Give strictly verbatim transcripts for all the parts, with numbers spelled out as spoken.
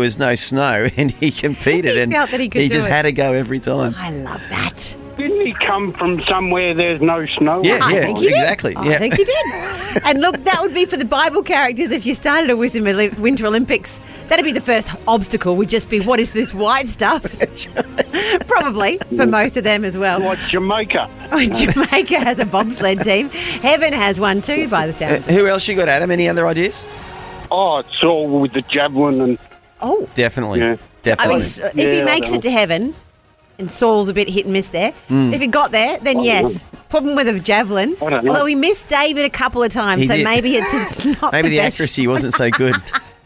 was no snow and he competed He and felt that he could do just it. had to go every time. I love that. Didn't he come from somewhere there's no snow? Yeah, I yeah, think he did. exactly. I yeah. think he did. And look, that would be for the Bible characters. If you started a Wisdom Oli- Winter Olympics, that'd be the first obstacle. Would just be, what is this white stuff? Probably for most of them as well. Like Jamaica. Oh, Jamaica has a bobsled team. Heaven has one too, by the Uh, sound. who else you got, Adam? Any other ideas? Oh, it's all with the javelin and... Oh, Definitely. Yeah. I Definitely. mean, s- if Yeah, he I makes know. it to heaven, and Saul's a bit hit and miss there. Mm. If he got there, then yes. Problem with a javelin. I don't know. Although he missed David a couple of times, He so did. maybe it's just not Maybe the best. accuracy wasn't so good.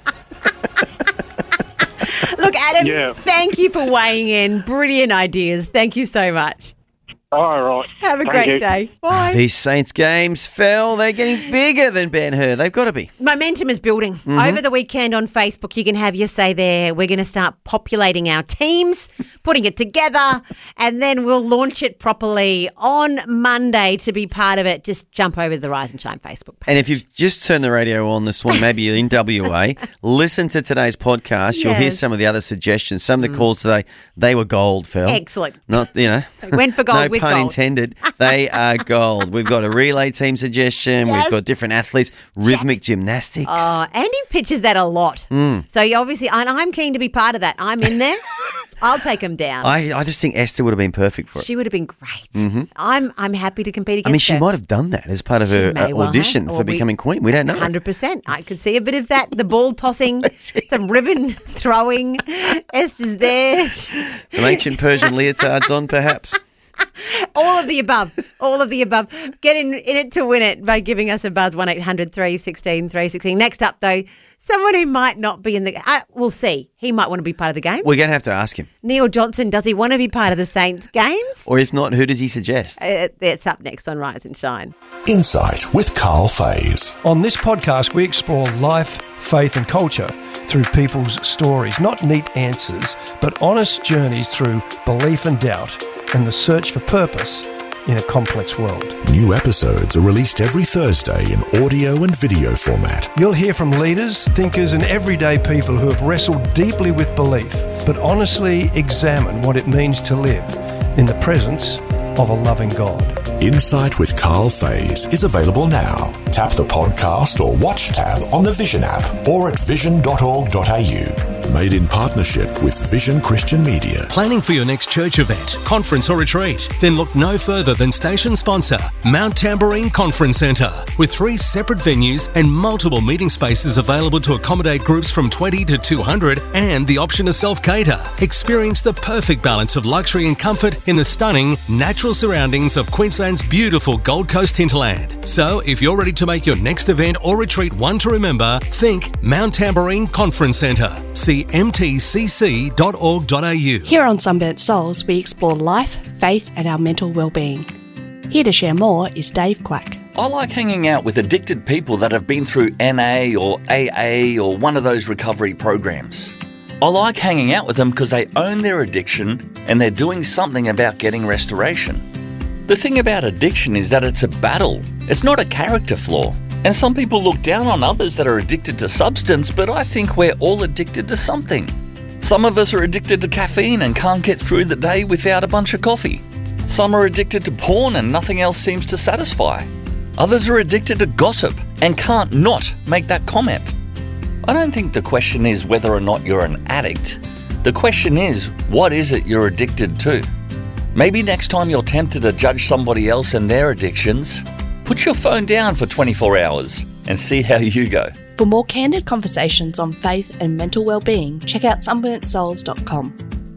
Look, Adam, Yeah. thank you for weighing in. Brilliant ideas. Thank you so much. All right. Have a Thank great you. day. Bye. These Saints games fell. They're getting bigger than Ben-Hur. They've got to be. Momentum is building. Mm-hmm. Over the weekend on Facebook, you can have your say there. We're going to start populating our teams, putting it together, and then we'll launch it properly on Monday. To be part of it, just jump over to the Rise and Shine Facebook page. And if you've just turned the radio on this morning, maybe you're in W A, listen to today's podcast. You'll hear Yes. some of the other suggestions. Some of the calls today, they were gold, Phil. Excellent. Not, you know. Went for gold no with pun gold. intended. They are gold. We've got a relay team suggestion. Yes. We've got different athletes, rhythmic gymnastics. Oh, Andy pitches that a lot. Mm. So you obviously, and I'm keen to be part of that. I'm in there. I'll take him down. I, I just think Esther would have been perfect for it. She would have been great. I'm I'm happy to compete against I mean, she her. might have done that as part of She her may uh, well audition have, for or we- becoming queen. We don't know. one hundred percent. I could see a bit of that. The ball tossing, some ribbon throwing. Esther's there. Some ancient Persian leotards on, perhaps. All of the above. All of the above. Get in, in it to win it by giving us a buzz, one eight hundred three one six three one six. Next up, though, someone who might not be in the... Uh, we'll see. He might want to be part of the games. We're going to have to ask him. Neil Johnson, does he want to be part of the Saints games? Or if not, who does he suggest? Uh, it's up next on Rise and Shine. Insight with Carl Fays. On this podcast, we explore life, faith and culture through people's stories. Not neat answers, but honest journeys through belief and doubt and the search for purpose in a complex world. New episodes are released every Thursday in audio and video format. You'll hear from leaders, thinkers and everyday people who have wrestled deeply with belief, but honestly examine what it means to live in the presence of a loving God. Insight with Carl Fays is available now. Tap the podcast or watch tab on the Vision app or at vision dot org dot a u. Made in partnership with Vision Christian Media. Planning for your next church event, conference or retreat? Then look no further than station sponsor, Mount Tambourine Conference Centre. With three separate venues and multiple meeting spaces available to accommodate groups from twenty to two hundred and the option to self-cater. Experience the perfect balance of luxury and comfort in the stunning, natural surroundings of Queensland's beautiful Gold Coast hinterland. So, if you're ready to make your next event or retreat one to remember, think Mount Tambourine Conference Centre. See m t c c dot org dot a u. Here on Sunburnt Souls, we explore life, faith and our mental well-being. Here to share more is Dave Quack. I like hanging out with addicted people that have been through N A or A A or one of those recovery programs. I like hanging out with them because they own their addiction and they're doing something about getting restoration. The thing about addiction is that it's a battle. It's not a character flaw. And some people look down on others that are addicted to substance, but I think we're all addicted to something. Some of us are addicted to caffeine and can't get through the day without a bunch of coffee. Some are addicted to porn and nothing else seems to satisfy. Others are addicted to gossip and can't not make that comment. I don't think the question is whether or not you're an addict. The question is, what is it you're addicted to? Maybe next time you're tempted to judge somebody else and their addictions, put your phone down for twenty-four hours and see how you go. For more candid conversations on faith and mental well-being, check out sunburnt souls dot com.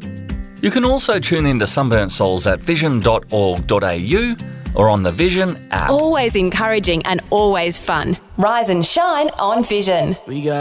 You can also tune into Sunburnt Souls at vision dot org dot a u or on the Vision app. Always encouraging and always fun. Rise and shine on Vision. We got